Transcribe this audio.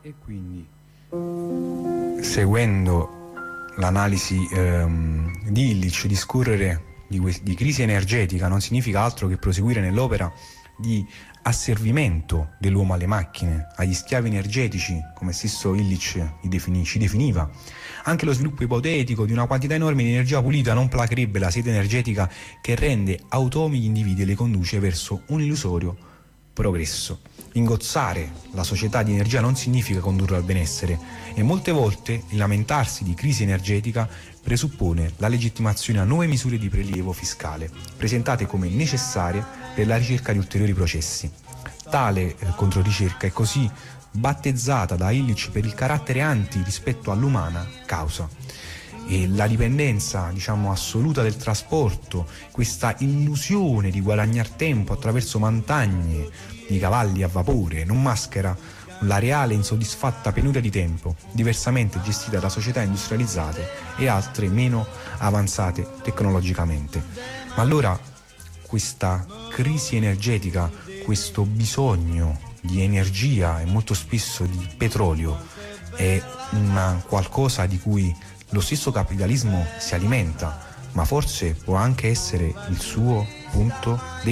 E quindi, seguendo l'analisi di Illich, discorrere di crisi energetica non significa altro che proseguire nell'opera di asservimento dell'uomo alle macchine, agli schiavi energetici, come stesso Illich ci definiva. Anche lo sviluppo ipotetico di una quantità enorme di energia pulita non placherebbe la sete energetica che rende automi gli individui e le conduce verso un illusorio progresso. Ingozzare la società di energia non significa condurla al benessere, e molte volte il lamentarsi di crisi energetica presuppone la legittimazione a nuove misure di prelievo fiscale, presentate come necessarie per la ricerca di ulteriori processi. Tale controricerca è così battezzata da Illich per il carattere anti rispetto all'umana causa. E la dipendenza, assoluta del trasporto, questa illusione di guadagnar tempo attraverso montagne di cavalli a vapore, non maschera la reale insoddisfatta penuria di tempo, diversamente gestita da società industrializzate e altre meno avanzate tecnologicamente. Ma allora questa crisi energetica, questo bisogno di energia e molto spesso di petrolio è una qualcosa di cui lo stesso capitalismo si alimenta, ma forse può anche essere il suo punto